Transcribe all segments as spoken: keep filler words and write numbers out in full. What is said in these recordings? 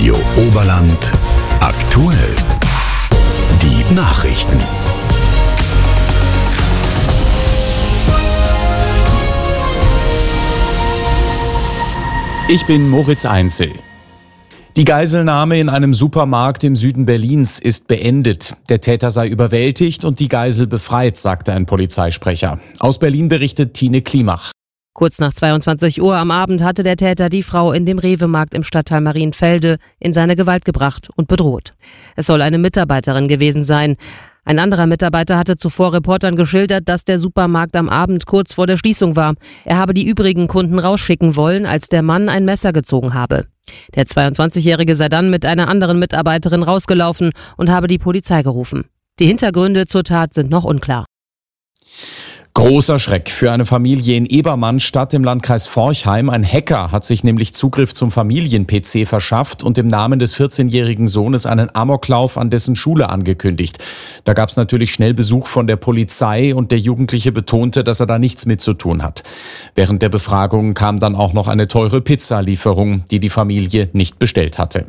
Radio Oberland aktuell. Die Nachrichten. Ich bin Moritz Einzel. Die Geiselnahme in einem Supermarkt im Süden Berlins ist beendet. Der Täter sei überwältigt und die Geisel befreit, sagte ein Polizeisprecher. Aus Berlin berichtet Tine Klimach. Kurz nach zweiundzwanzig Uhr am Abend hatte der Täter die Frau in dem Rewe-Markt im Stadtteil Marienfelde in seine Gewalt gebracht und bedroht. Es soll eine Mitarbeiterin gewesen sein. Ein anderer Mitarbeiter hatte zuvor Reportern geschildert, dass der Supermarkt am Abend kurz vor der Schließung war. Er habe die übrigen Kunden rausschicken wollen, als der Mann ein Messer gezogen habe. Der zweiundzwanzigjährige sei dann mit einer anderen Mitarbeiterin rausgelaufen und habe die Polizei gerufen. Die Hintergründe zur Tat sind noch unklar. Großer Schreck für eine Familie in Ebermannstadt im Landkreis Forchheim. Ein Hacker hat sich nämlich Zugriff zum Familien-P C verschafft und im Namen des vierzehnjährigen Sohnes einen Amoklauf an dessen Schule angekündigt. Da gab es natürlich schnell Besuch von der Polizei und der Jugendliche betonte, dass er da nichts mit zu tun hat. Während der Befragung kam dann auch noch eine teure Pizzalieferung, die die Familie nicht bestellt hatte.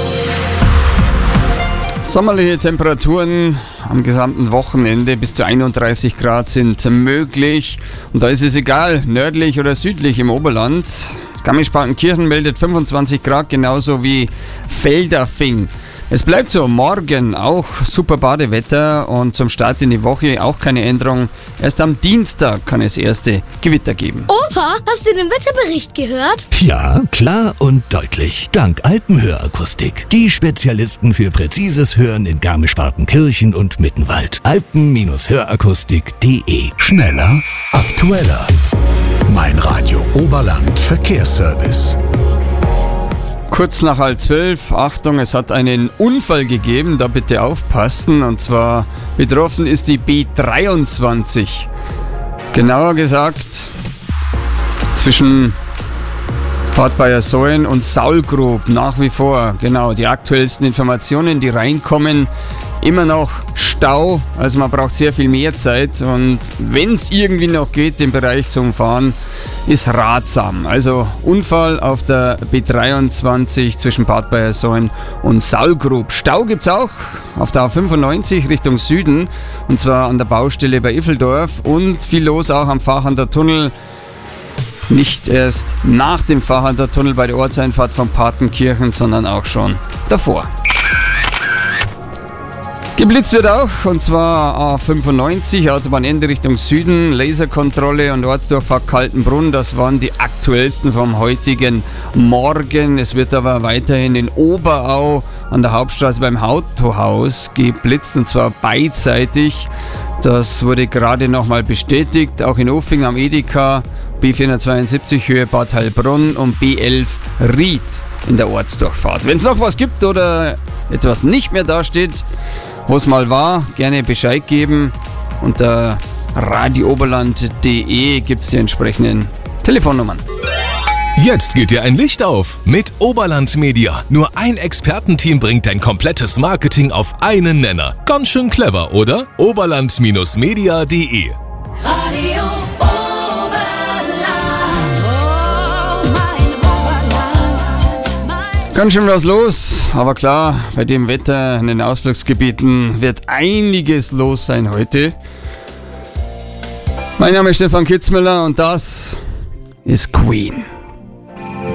Sommerliche Temperaturen am gesamten Wochenende bis zu einunddreißig Grad sind möglich. Und da ist es egal, nördlich oder südlich im Oberland. Garmisch-Partenkirchen meldet fünfundzwanzig Grad, genauso wie Feldafing. Es bleibt so, morgen auch super Badewetter und zum Start in die Woche auch keine Änderung. Erst am Dienstag kann es erste Gewitter geben. Opa, hast du den Wetterbericht gehört? Ja, klar und deutlich. Dank Alpenhörakustik. Die Spezialisten für präzises Hören in Garmisch-Partenkirchen und Mittenwald. alpen Hörakustik punkt de. Schneller, aktueller. Mein Radio Oberland Verkehrsservice. Kurz nach halb zwölf, Achtung, es hat einen Unfall gegeben, da bitte aufpassen. Und zwar betroffen ist die B dreiundzwanzig. Genauer gesagt zwischen Bad Bayersoien und Saulgrub nach wie vor. Genau, die aktuellsten Informationen, die reinkommen. Immer noch Stau, also man braucht sehr viel mehr Zeit. Und wenn es irgendwie noch geht, den Bereich zu umfahren, ist ratsam. Also Unfall auf der B dreiundzwanzig zwischen Bad Bayersoien und Saulgrub. Stau gibt es auch auf der A fünfundneunzig Richtung Süden, und zwar an der Baustelle bei Iffeldorf, und viel los auch am Fachander Tunnel. Nicht erst nach dem Fachander Tunnel bei der Ortseinfahrt von Partenkirchen, sondern auch schon davor. Geblitzt wird auch, und zwar A fünfundneunzig, Autobahnende Richtung Süden, Laserkontrolle und Ortsdorffahrt Kaltenbrunn. Das waren die aktuellsten vom heutigen Morgen. Es wird aber weiterhin in Oberau an der Hauptstraße beim Autohaus geblitzt, und zwar beidseitig. Das wurde gerade nochmal bestätigt. Auch in Uffing am Edeka, B vierhundertzweiundsiebzig Höhe Bad Heilbronn und B elf Ried in der Ortsdurchfahrt. Wenn es noch was gibt oder etwas nicht mehr dasteht, wo es mal war, gerne Bescheid geben. Unter radio oberland punkt de gibt es die entsprechenden Telefonnummern. Jetzt geht dir ein Licht auf mit Oberland Media. Nur ein Expertenteam bringt dein komplettes Marketing auf einen Nenner. Ganz schön clever, oder? oberland Media punkt de. Radio Oberland. Oh, mein Oberland. Ganz schön was los, aber klar, bei dem Wetter in den Ausflugsgebieten wird einiges los sein heute. Mein Name ist Stefan Kitzmüller und das ist Queen.